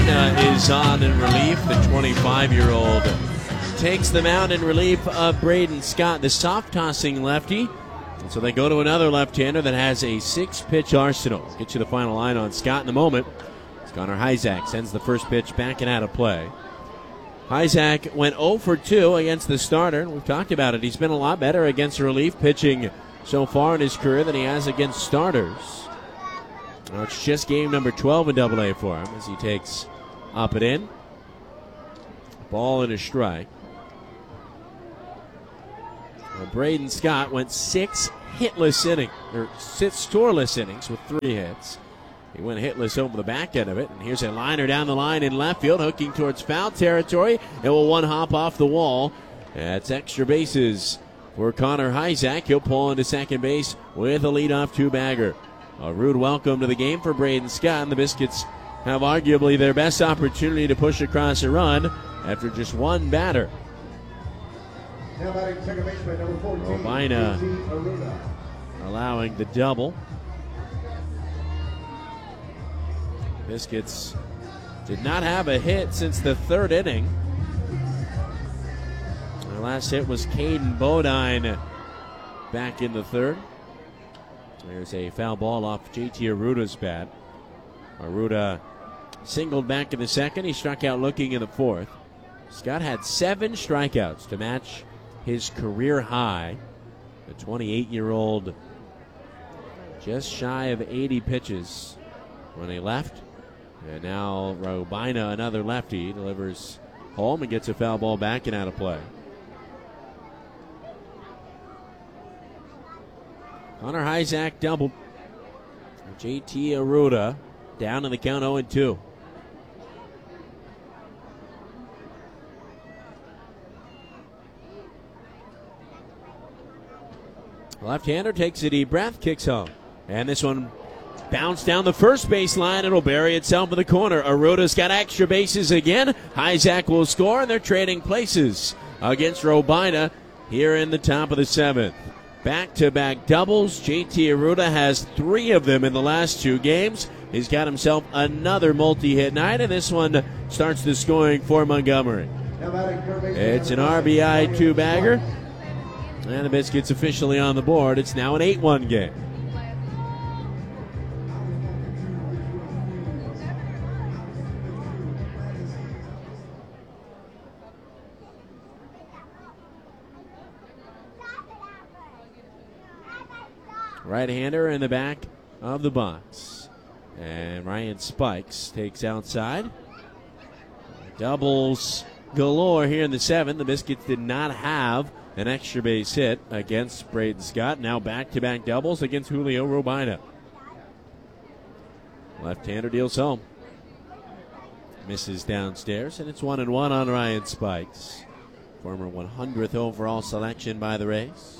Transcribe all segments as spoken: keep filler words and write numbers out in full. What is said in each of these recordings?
Robina is on in relief. The twenty-five-year-old takes the mound in relief of Braden Scott, the soft-tossing lefty. And so they go to another left-hander that has a six-pitch arsenal. Get you the final line on Scott in a moment. Connor Hyzak sends the first pitch back and out of play. Hyzak went oh for two against the starter. We've talked about it. He's been a lot better against relief pitching so far in his career than he has against starters. Now it's just game number twelve in Double A for him as he takes up and in. Ball and a strike. Well, Braden Scott went six hitless innings, or six scoreless innings with three hits. He went hitless over the back end of it, and here's a liner down the line in left field, hooking towards foul territory. It will one hop off the wall. That's extra bases for Connor Hyzak. He'll pull into second base with a leadoff two-bagger. A rude welcome to the game for Braden Scott, and the Biscuits have arguably their best opportunity to push across a run after just one batter. Robina allowing the double. Biscuits did not have a hit since the third inning. Their last hit was Caden Bodine back in the third. There's a foul ball off J T Arruda's bat. Arruda singled back in the second. He struck out looking in the fourth. Scott had seven strikeouts to match his career high. The twenty-eight-year-old just shy of eighty pitches when he left. And now Robina, another lefty, delivers home and gets a foul ball back and out of play. Connor Hyzak doubled. J T Arruda down in the count oh and two. Left-hander takes a deep breath, kicks home. And this one bounced down the first baseline. It'll bury itself in the corner. Arruda's got extra bases again. Hyzak will score, and they're trading places against Robina here in the top of the seventh. Back-to-back doubles. J T Arruda has three of them in the last two games. He's got himself another multi-hit night, and this one starts the scoring for Montgomery. It's an R B I two-bagger, and the Biscuits officially on the board. It's now an eight one game. Right-hander in the back of the box. And Ryan Spikes takes outside. Doubles galore here in the seventh. The Biscuits did not have an extra base hit against Braden Scott. Now back-to-back doubles against Julio Robina. Left-hander deals home. Misses downstairs, and it's one and one on Ryan Spikes. Former one hundredth overall selection by the Rays.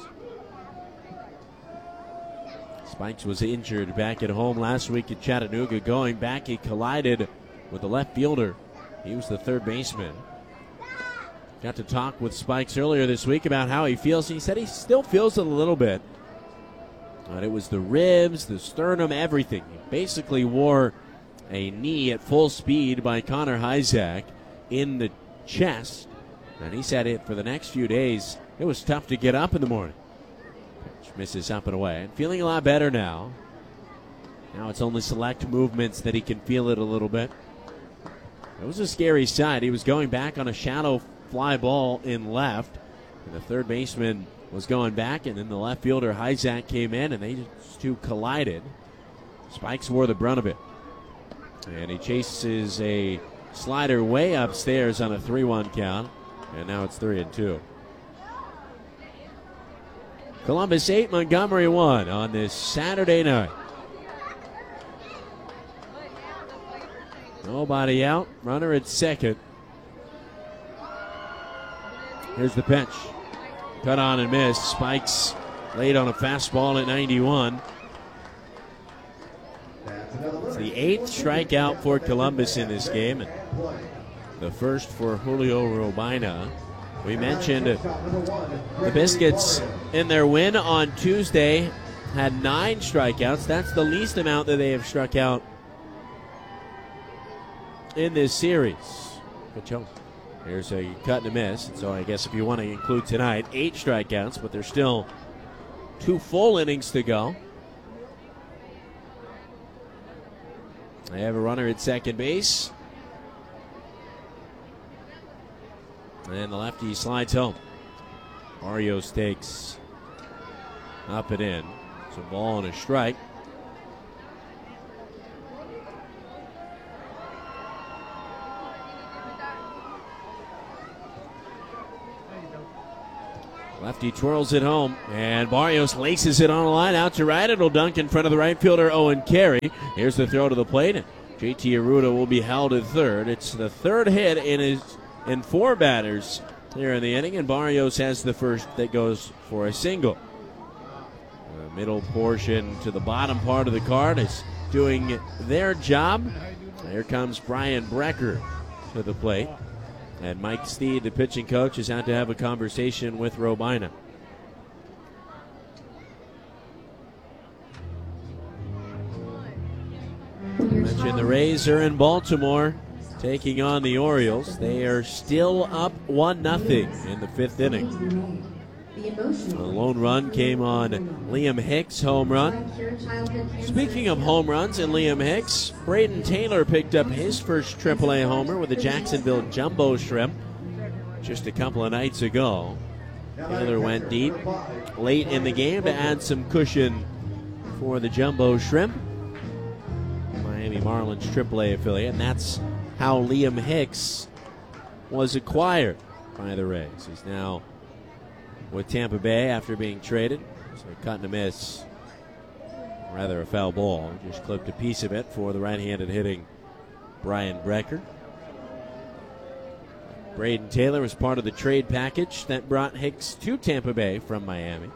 Spikes was injured back at home last week at Chattanooga. Going back, he collided with the left fielder. He was the third baseman. Got to talk with Spikes earlier this week about how he feels. He said he still feels it a little bit. But it was the ribs, the sternum, everything. He basically wore a knee at full speed by Connor Hyzak in the chest. And he said it for the next few days, it was tough to get up in the morning. Misses up and away. And feeling a lot better now. Now it's only select movements that he can feel it a little bit. It was a scary sight. He was going back on a shallow fly ball in left. And the third baseman was going back. And then the left fielder, Hyzak, came in. And they just two collided. Spikes wore the brunt of it. And he chases a slider way upstairs on a three one count. And now it's three and two. Columbus eight, Montgomery one on this Saturday night. Nobody out. Runner at second. Here's the pitch. Cut on and miss. Spikes laid on a fastball at ninety-one. It's the eighth strikeout for Columbus in this game. And the first for Julio Robina. We mentioned the Biscuits in their win on Tuesday had nine strikeouts. That's the least amount that they have struck out in this series. Good job. Here's a cut and a miss. And so I guess if you want to include tonight, eight strikeouts, but there's still two full innings to go. They have a runner at second base. And the lefty slides home. Barrios takes up and in. It's a ball and a strike. Lefty twirls it home, and Barrios laces it on the line out to right. It'll dunk in front of the right fielder, Owen Carey. Here's the throw to the plate, and J T Arruda will be held at third. It's the third hit in his in four batters here in the inning, and Barrios has the first that goes for a single. The middle portion to the bottom part of the card is doing their job. Here comes Brian Brecker to the plate. And Mike Steed, the pitching coach, is out to have a conversation with Robina. I mentioned the Rays are in Baltimore taking on the Orioles. They are still up one nothing in the fifth inning. A lone run came on Liam Hicks' home run. Speaking of home runs and Liam Hicks, Braden Taylor picked up his first triple A homer with the Jacksonville Jumbo Shrimp just a couple of nights ago. Taylor went deep late in the game to add some cushion for the Jumbo Shrimp, Miami Marlins triple A affiliate, and that's how Liam Hicks was acquired by the Rays. He's now with Tampa Bay after being traded. So cut and a miss, rather a foul ball. Just clipped a piece of it for the right-handed hitting Brian Brecker. Braden Taylor was part of the trade package that brought Hicks to Tampa Bay from Miami.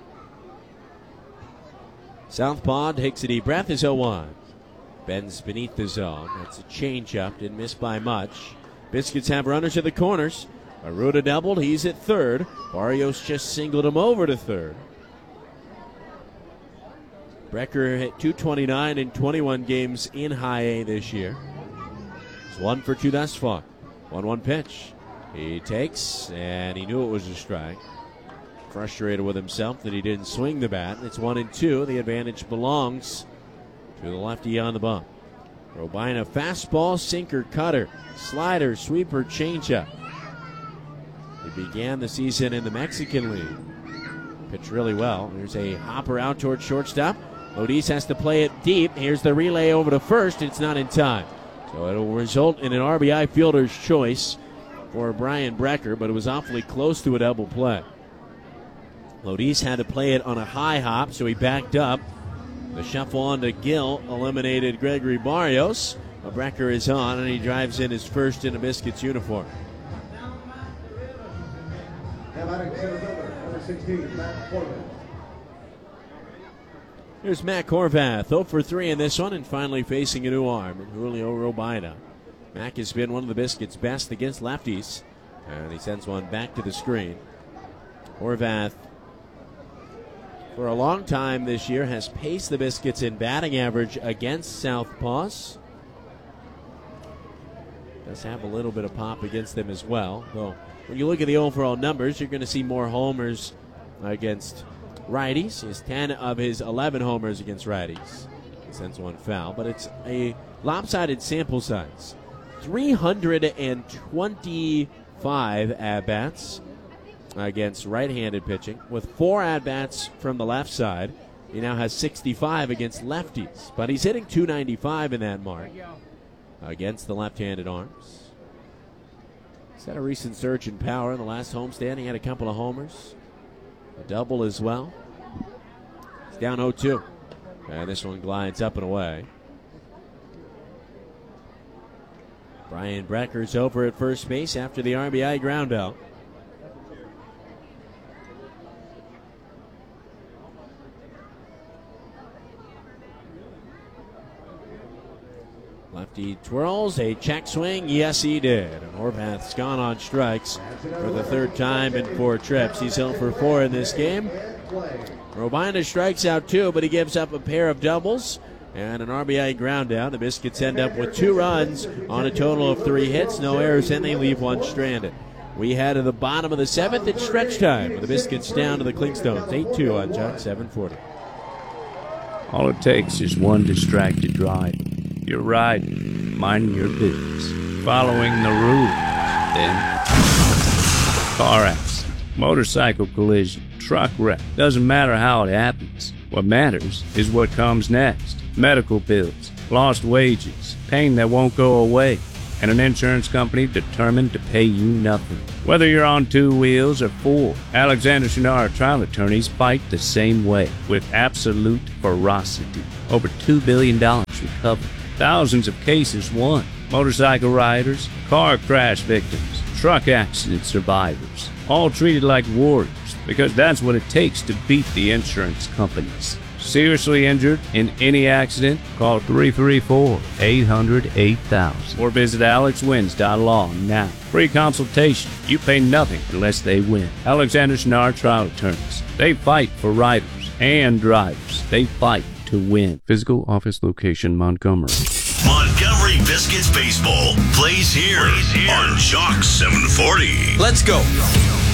Southpaw takes a deep breath as oh one. Bends beneath the zone. That's a changeup. Didn't miss by much. Biscuits have runners at the corners. Arruda doubled. He's at third. Barrios just singled him over to third. Brecker hit two twenty-nine in twenty-one games in high A this year. It's one for two thus far. one one pitch. He takes, and he knew it was a strike. Frustrated with himself that he didn't swing the bat. It's one and two. The advantage belongs to the lefty on the bump. Robina fastball, sinker, cutter, slider, sweeper, changeup. He began the season in the Mexican League. Pitched really well. There's a hopper out towards shortstop. Lodis has to play it deep. Here's the relay over to first. It's not in time. So it'll result in an R B I fielder's choice for Brian Brecker, but it was awfully close to a double play. Lodis had to play it on a high hop, so he backed up. The shuffle on to Gill eliminated Gregory Barrios. But Brecker is on, and he drives in his first in a Biscuits uniform. Here's Matt Horvath, oh for three in this one, and finally facing a new arm in Julio Robina. Mac has been one of the Biscuits' best against lefties, and he sends one back to the screen. Horvath, for a long time this year, has paced the Biscuits in batting average against Southpaws. Does have a little bit of pop against them as well, though. When you look at the overall numbers, you're going to see more homers against righties. He has ten of his eleven homers against righties. He sends one foul, but it's a lopsided sample size. three hundred twenty-five at-bats against right-handed pitching. With four at-bats from the left side, he now has sixty-five against lefties. But he's hitting two ninety-five in that mark against the left-handed arms. He's had a recent surge in power in the last homestand. He had a couple of homers, a double as well. He's down oh two. And this one glides up and away. Brian Brecker's over at first base after the R B I ground out. Lefty twirls, a check swing. Yes, he did. And Horvath's gone on strikes for the third time in four trips. He's oh for four in this game. Robina strikes out two, but he gives up a pair of doubles. and an R B I ground down. The Biscuits end up with two runs on a total of three hits, no errors, and they leave one stranded. We head to the bottom of the seventh. It's stretch time with the Biscuits down to the Clingstones. eight two on John seven forty. All it takes is one distracted driver. You're riding, minding your business, following the rules. Then, car accident, motorcycle collision, truck wreck. Doesn't matter how it happens. What matters is what comes next. Medical bills, lost wages, pain that won't go away, and an insurance company determined to pay you nothing. Whether you're on two wheels or four, Alexander Shunnarah trial attorneys fight the same way, with absolute ferocity. Over two billion dollars recovered, thousands of cases won. Motorcycle riders, car crash victims, truck accident survivors, all treated like warriors, because that's what it takes to beat the insurance companies. Seriously injured in any accident? Call three three four, eight hundred, eight thousand or visit alex wins dot law now. Free consultation. You pay nothing unless they win. Alexander Shunnarah trial attorneys. They fight for riders and drivers. They fight to win. Physical office location, Montgomery. Montgomery Biscuits Baseball plays here, plays here. on Jock seven forty. Let's go.